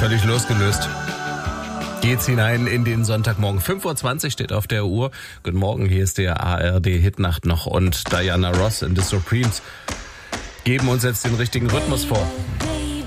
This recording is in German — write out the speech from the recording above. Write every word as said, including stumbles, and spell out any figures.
völlig losgelöst. Geht's hinein in den Sonntagmorgen. fünf Uhr zwanzig steht auf der Uhr. Guten Morgen, hier ist der A R D-Hitnacht noch und Diana Ross and the Supremes geben uns jetzt den richtigen Rhythmus vor.